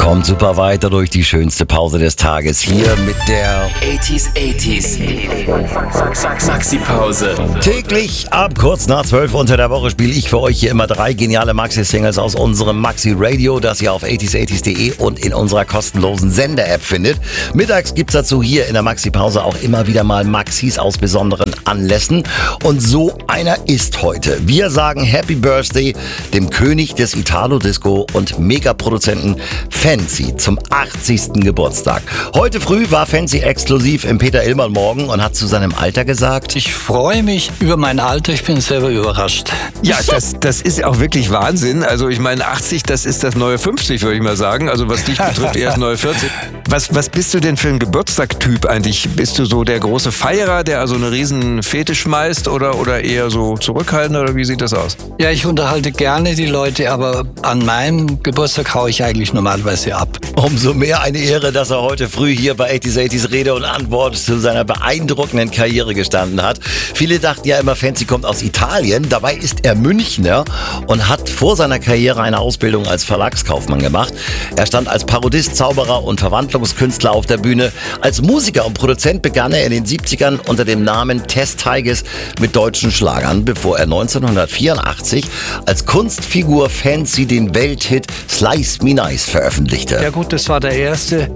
kommt super weiter durch die schönste Pause des Tages hier mit der 80s. Maxi-Pause. Täglich ab kurz nach 12 unter der Woche spiele ich für euch hier immer 3 geniale Maxi-Singles aus unserem Maxi-Radio, das ihr auf 80s80s.de und in unserer kostenlosen Sender-App findet. Mittags gibt's dazu hier in der Maxi-Pause auch immer wieder mal Maxis aus besonderen Anlässen. Und so einer ist heute. Wir sagen Happy Birthday dem König des Italo-Disco und Megaproduzenten Fancy zum 80. Geburtstag. Heute früh war Fancy exklusiv im Peter Illmann Morgen und hat zu seinem Alter gesagt: Ich freue mich über mein Alter, ich bin selber überrascht. Ja, das ist auch wirklich Wahnsinn. Also ich meine, 80, das ist das neue 50, würde ich mal sagen. Also was dich betrifft, eher das neue 40. Was bist du denn für ein Geburtstagtyp eigentlich? Bist du so der große Feierer, der also eine riesen Fete schmeißt oder eher so zurückhaltend oder wie sieht das aus? Ja, ich unterhalte gerne die Leute, aber an meinem Geburtstag haue ich eigentlich normalerweise ab. Umso mehr eine Ehre, dass er heute früh hier bei 80s Rede und Antwort zu seiner beeindruckenden Karriere gestanden hat. Viele dachten ja immer, Fancy kommt aus Italien. Dabei ist er Münchner und hat vor seiner Karriere eine Ausbildung als Verlagskaufmann gemacht. Er stand als Parodist, Zauberer und Verwandlungskünstler auf der Bühne. Als Musiker und Produzent begann er in den 70ern unter dem Namen Tess Tigers mit deutschen Schlagern, bevor er 1984 als Kunstfigur Fancy den Welthit Slice Me Nice veröffentlichte. Ja gut, das war der erste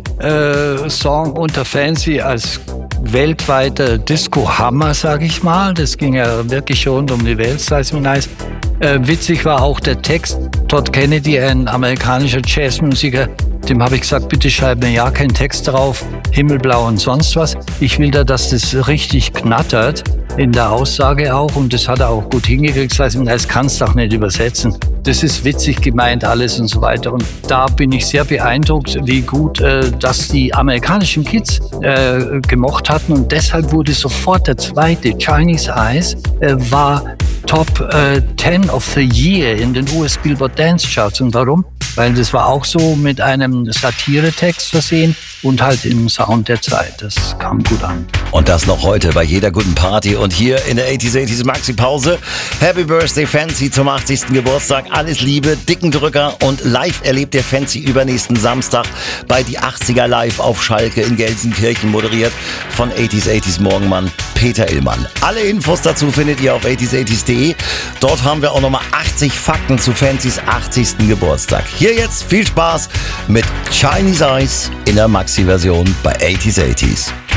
Song unter Fancy als weltweiter Disco-Hammer, sag ich mal. Das ging ja wirklich rund um die Welt, Slice Me Nice. Witzig war auch der Text. Todd Kennedy, ein amerikanischer Jazzmusiker, dem habe ich gesagt, bitte schreib mir ja keinen Text drauf, himmelblau und sonst was. Ich will da, dass das richtig knattert in der Aussage auch, und das hat er auch gut hingekriegt. Das heißt, das kannst du auch nicht übersetzen. Das ist witzig gemeint alles und so weiter. Und da bin ich sehr beeindruckt, wie gut das die amerikanischen Kids gemocht hatten. Und deshalb wurde sofort der zweite, Chinese Eyes, war Top 10 of the Year in den US Billboard Dance Charts. Und warum? Weil das war auch so mit einem Satiretext versehen und halt im Sound der Zeit. Das kam gut an. Und das noch heute bei jeder guten Party und hier in der 80s Maxi-Pause. Happy Birthday Fancy zum 80. Geburtstag. Alles Liebe, dicken Drücker und live erlebt der Fancy übernächsten Samstag bei die 80er Live auf Schalke in Gelsenkirchen, moderiert von 80s Morgenmann Peter Illmann. Alle Infos dazu findet ihr auf 80s80s.de. Dort haben wir auch nochmal 80 Fakten zu Fancy's 80. Geburtstag. Hier jetzt viel Spaß mit Chinese Eyes in der Maxi-Version bei 80s80s.